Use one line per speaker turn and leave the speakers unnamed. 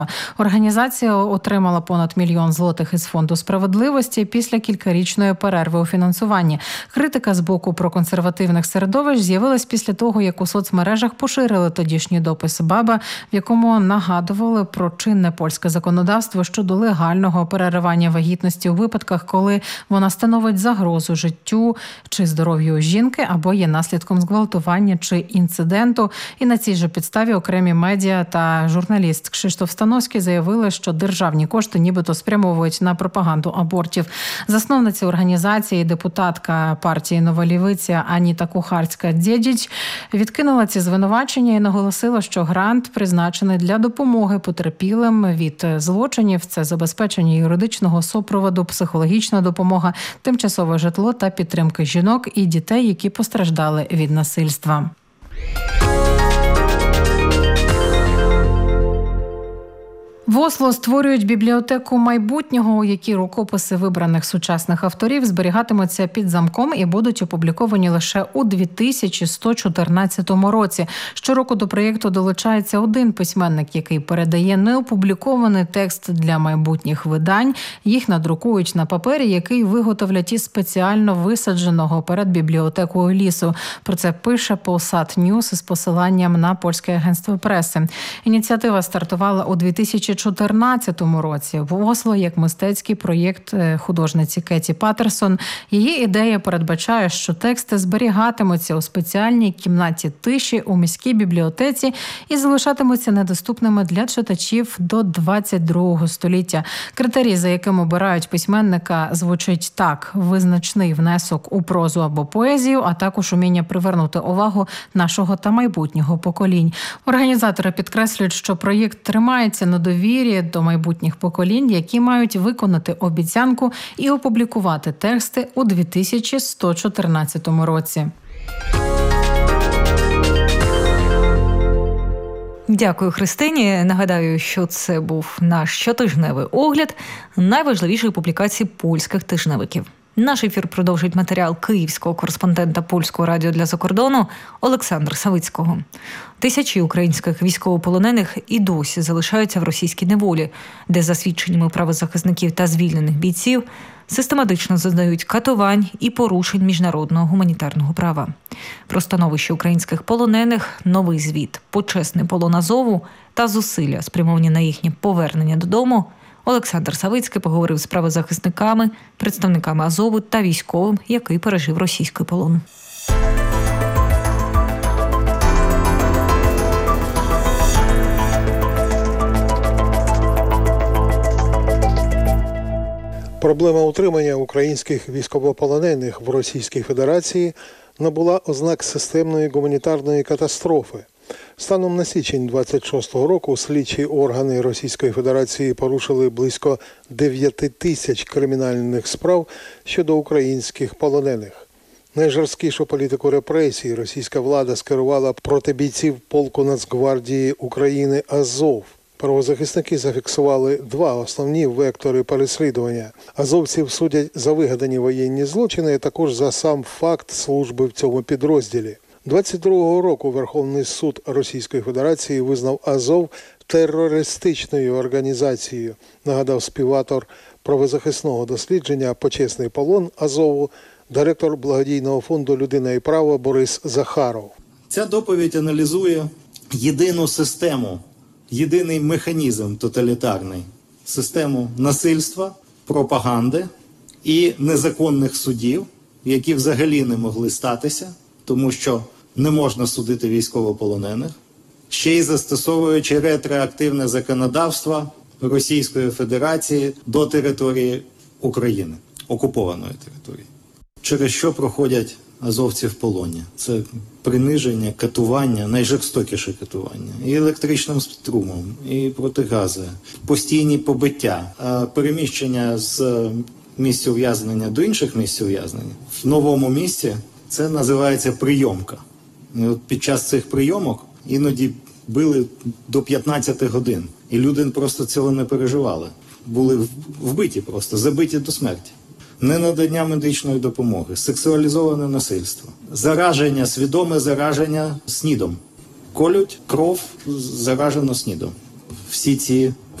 Організація отримала понад 1 мільйон злотих із Фонду справедливості після кількарічної перерви у фінансуванні. Критика з боку проконсервативних середовищ з'явилась після того, як у соцмережах поширили тодішній допис Баба, в якому нагадували про чинне польське законодавство щодо легального переривання вагітності у випадках, коли вона становить загрозу життю чи здоров'ю жінки або є наслідком зґвалтування чи інциденту. І на цій же підставі окремі медіа та журналіст Кшиштоф Становський заявили, що державні кошти нібито спрямовують на пропаганду абортів. Засновниця організації, депутатка партії «Нова лівиця» Аніта Кухарська-Дєдіч відкинула ці звинувачення і наголосила, що грант призначений для допомоги потерпілим від злочинів. Це забезпечення юридичного супроводу, психологічна допомога, тимчасове житло та підтримки жінок і дітей, які постраждали від насильства. В Осло створюють бібліотеку майбутнього, у якій рукописи вибраних сучасних авторів зберігатимуться під замком і будуть опубліковані лише у 2114 році. Щороку до проєкту долучається один письменник, який передає неопублікований текст для майбутніх видань. Їх надрукують на папері, який виготовлять із спеціально висадженого перед бібліотекою лісу. Про це пише Polsat News із посиланням на польське агентство преси. Ініціатива стартувала у 2014 році в Осло як мистецький проєкт художниці Кеті Патерсон. Її ідея передбачає, що тексти зберігатимуться у спеціальній кімнаті тиші у міській бібліотеці і залишатимуться недоступними для читачів до 22 століття. Критерій, за яким обирають письменника, звучить так: визначний внесок у прозу або поезію, а також уміння привернути увагу нашого та майбутнього поколінь. Організатори підкреслюють, що проєкт тримається на довірі до майбутніх поколінь, які мають виконати обіцянку і опублікувати тексти у 2114 році.
Дякую, Христині. Нагадаю, що це був наш щотижневий огляд найважливіших публікацій польських тижневиків. Наш ефір продовжують матеріал київського кореспондента Польського радіо для закордону Олександра Савицького. Тисячі українських військовополонених і досі залишаються в російській неволі, де, за свідченнями правозахисників та звільнених бійців, систематично зазнають катувань і порушень міжнародного гуманітарного права. Про становище українських полонених, новий звіт, почесний полон Азову та зусилля, спрямовані на їхнє повернення додому, Олександр Савицький поговорив з правозахисниками, представниками Азову та військовим, який пережив російський полон.
Проблема утримання українських військовополонених в Російській Федерації набула ознак системної гуманітарної катастрофи. Станом на січень 26-го року слідчі органи Російської Федерації порушили близько 9 тисяч кримінальних справ щодо українських полонених. Найжорсткішу політику репресій російська влада скерувала проти бійців полку Нацгвардії України «Азов». Правозахисники зафіксували два основні вектори переслідування. Азовців судять за вигадані воєнні злочини, а також за сам факт служби в цьому підрозділі. 22-го року Верховний суд Російської Федерації визнав Азов терористичною організацією, нагадав співавтор правозахисного дослідження «Почесний полон Азову», директор благодійного фонду «Людина і право» Борис Захаров.
Ця доповідь аналізує єдину систему, єдиний механізм тоталітарний – систему насильства, пропаганди і незаконних судів, які взагалі не могли статися, тому що не можна судити військовополонених, ще й застосовуючи ретроактивне законодавство Російської Федерації до території України, окупованої території. Через що проходять азовці в полоні? Це приниження, катування, найжорстокіше катування. І електричним струмом, і протигази, постійні побиття, переміщення з місця ув'язнення до інших місць ув'язнення. В новому місці це називається прийомка. І от під час цих прийомок іноді били до 15 годин. І люди просто цього не переживали. Були вбиті просто, забиті до смерті. Ненадання медичної допомоги, сексуалізоване насильство, зараження, свідоме зараження СНІДом. Колють кров заражено СНІДом. всі ці